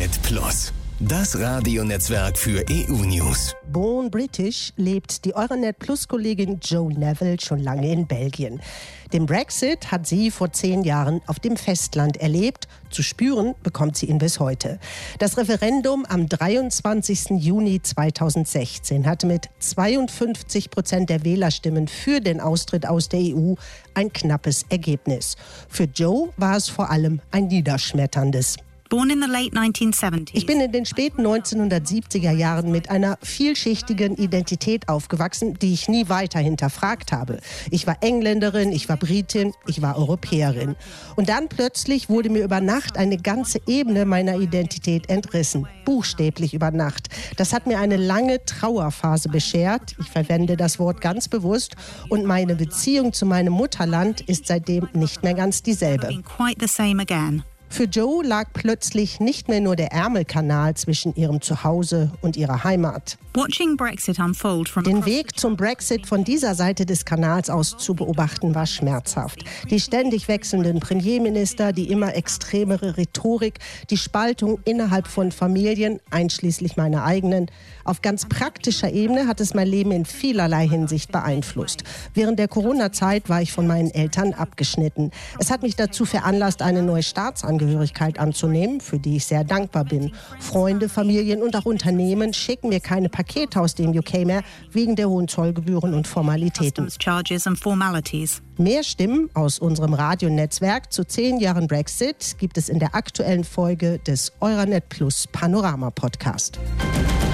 Euranet Plus, das Radionetzwerk für EU-News. Born British lebt die Euranet Plus-Kollegin Jo Neville schon lange in Belgien. Den Brexit hat sie vor 10 Jahren auf dem Festland erlebt. Zu spüren bekommt sie ihn bis heute. Das Referendum am 23. Juni 2016 hatte mit 52% der Wählerstimmen für den Austritt aus der EU ein knappes Ergebnis. Für Jo war es vor allem ein niederschmetterndes. Born in the late 1970s. Ich bin in den späten 1970er Jahren mit einer vielschichtigen Identität aufgewachsen, die ich nie weiter hinterfragt habe. Ich war Engländerin, ich war Britin, ich war Europäerin. Und dann plötzlich wurde mir über Nacht eine ganze Ebene meiner Identität entrissen. Buchstäblich über Nacht. Das hat mir eine lange Trauerphase beschert. Ich verwende das Wort ganz bewusst. Und meine Beziehung zu meinem Mutterland ist seitdem nicht mehr ganz dieselbe. Quite the same again. Für Jo lag plötzlich nicht mehr nur der Ärmelkanal zwischen ihrem Zuhause und ihrer Heimat. Watching Brexit unfold from Den Weg zum Brexit von dieser Seite des Kanals aus zu beobachten, war schmerzhaft. Die ständig wechselnden Premierminister, die immer extremere Rhetorik, die Spaltung innerhalb von Familien, einschließlich meiner eigenen. Auf ganz praktischer Ebene hat es mein Leben in vielerlei Hinsicht beeinflusst. Während der Corona-Zeit war ich von meinen Eltern abgeschnitten. Es hat mich dazu veranlasst, eine neue Staatsangehörigkeit anzunehmen, für die ich sehr dankbar bin. Freunde, Familien und auch Unternehmen schicken mir keine Pakete aus dem UK mehr, wegen der hohen Zollgebühren und Formalitäten. charges and formalities. Mehr Stimmen aus unserem Radionetzwerk zu 10 Jahren Brexit gibt es in der aktuellen Folge des Euranet Plus Panorama Podcast.